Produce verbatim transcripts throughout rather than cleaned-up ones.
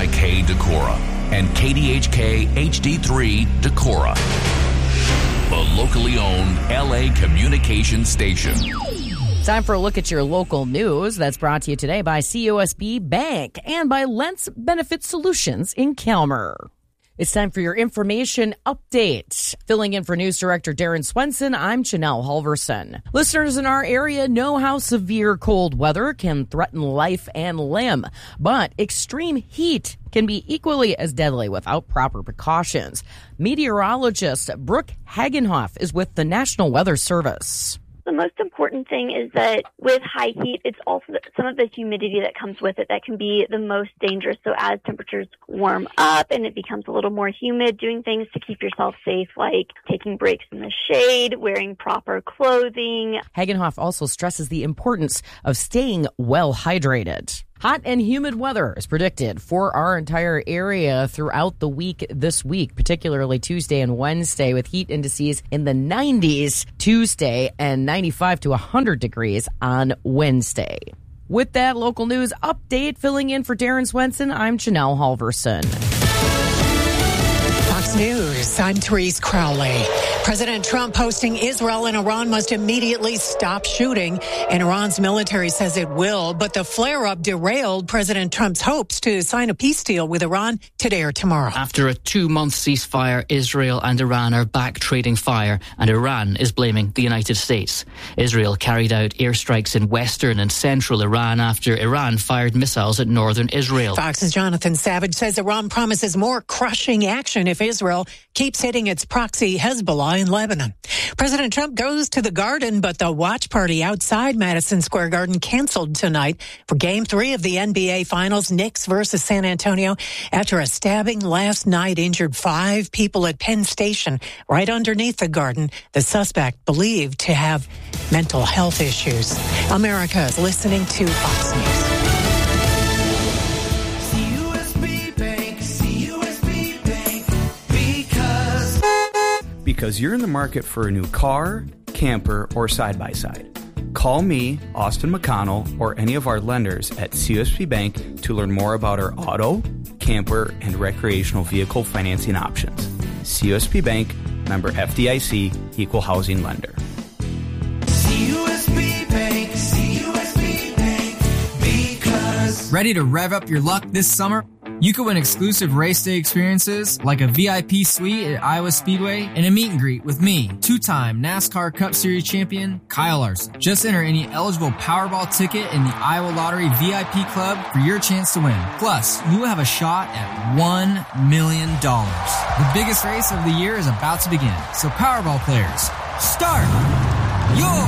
I K Decorah and K D H K H D three Decorah, the locally owned L A communication station. Time for a look at your local news. That's brought to you today by C U S B Bank and by Lentz Benefit Solutions in Calmer. It's time for your information update. Filling in for News Director Darren Swenson, I'm Janelle Halverson. Listeners in our area know how severe cold weather can threaten life and limb, but extreme heat can be equally as deadly without proper precautions. Meteorologist Brooke Hagenhoff is with the National Weather Service. The most important thing is that with high heat, it's also some of the humidity that comes with it that can be the most dangerous. So as temperatures warm up and it becomes a little more humid, doing things to keep yourself safe, like taking breaks in the shade, wearing proper clothing. Hagenhoff also stresses the importance of staying well hydrated. Hot and humid weather is predicted for our entire area throughout the week this week, particularly Tuesday and Wednesday, with heat indices in the nineties Tuesday and ninety-five to one hundred degrees on Wednesday. With that local news update, filling in for Darren Swenson, I'm Janelle Halverson. Fox News, I'm Therese Crowley. President Trump posting Israel and Iran must immediately stop shooting, and Iran's military says it will, but the flare-up derailed President Trump's hopes to sign a peace deal with Iran today or tomorrow. After a two-month ceasefire, Israel and Iran are back trading fire, and Iran is blaming the United States. Israel carried out airstrikes in western and central Iran after Iran fired missiles at northern Israel. Fox's Jonathan Savage says Iran promises more crushing action if Israel keeps hitting its proxy Hezbollah in Lebanon. President Trump goes to the Garden, but the watch party outside Madison Square Garden canceled tonight for Game three of the N B A Finals, Knicks versus San Antonio. After a stabbing last night injured five people at Penn Station right underneath the Garden. The suspect believed to have mental health issues. America is listening to Fox News. Because you're in the market for a new car, camper, or side-by-side. Call me, Austin McConnell, or any of our lenders at C U S B Bank to learn more about our auto, camper, and recreational vehicle financing options. C U S B Bank, member F D I C, equal housing lender. C U S B Bank, C U S B Bank, because... Ready to rev up your luck this summer? You could win exclusive race day experiences like a V I P suite at Iowa Speedway and a meet and greet with me, two-time NASCAR Cup Series champion Kyle Larson. Just enter any eligible Powerball ticket in the Iowa Lottery V I P Club for your chance to win. Plus, you will have a shot at one million dollars. The biggest race of the year is about to begin. So Powerball players, start your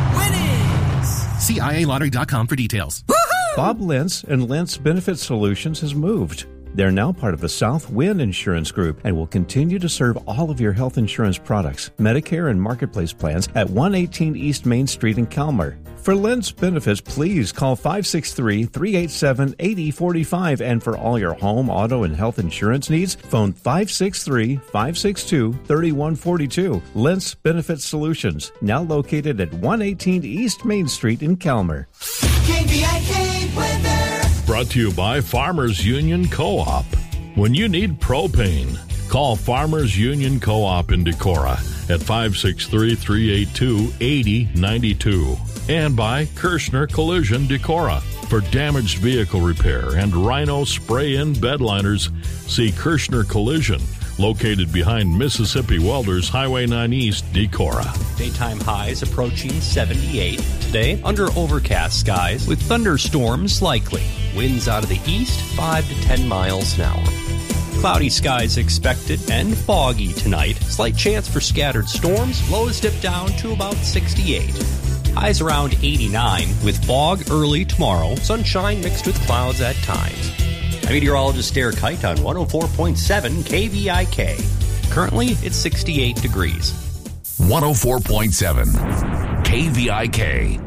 winnings! See I A lottery dot com for details. Bob Lentz and Lentz Benefit Solutions has moved. They're now part of the Southwind Insurance Group and will continue to serve all of your health insurance products, Medicare and Marketplace plans at one eighteen East Main Street in Calmer. For Lentz Benefits, please call five six three, three eight seven, eight zero four five, and for all your home, auto, and health insurance needs, phone five six three, five six two, three one four two. Lentz Benefit Solutions, now located at one eighteen East Main Street in Calmer. K V I K weather. Brought to you by Farmers Union Co-op. When you need propane, call Farmers Union Co-op in Decorah at five six three, three eight two, eight zero nine two. And by Kirshner Collision Decorah. For damaged vehicle repair and Rhino spray-in bed liners, see Kirshner Collision, located behind Mississippi Welders Highway nine East, Decorah. Daytime highs approaching seventy-eight. Today, under overcast skies with thunderstorms likely. Winds out of the east, five to ten miles an hour. Cloudy skies expected and foggy tonight. Slight chance for scattered storms. Lows dip down to about sixty-eight. Highs around eighty-nine with fog early tomorrow. Sunshine mixed with clouds at times. I'm meteorologist Derek Height on one oh four point seven K V I K. Currently, it's sixty-eight degrees. one oh four point seven K V I K.